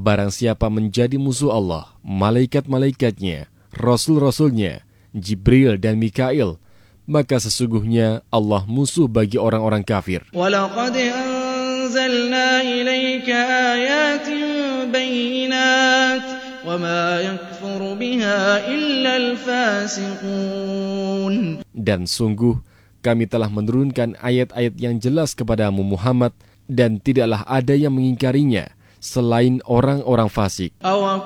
barang siapa menjadi musuh Allah, malaikat-malaikatnya, rasul-rasulnya, Jibril dan Mikail, maka sesungguhnya Allah musuh bagi orang-orang kafir. وَلَقَدْ أَنزَلْنَا إِلَيْكَ آيَاتٍ بَيِّنَاتٍ وَمَا يَكْفُرُ بِهَا إِلَّا الْفَاسِقُونَ. Dan sungguh kami telah menurunkan ayat-ayat yang jelas kepadamu Muhammad, dan tidaklah ada yang mengingkarinya selain orang-orang fasik.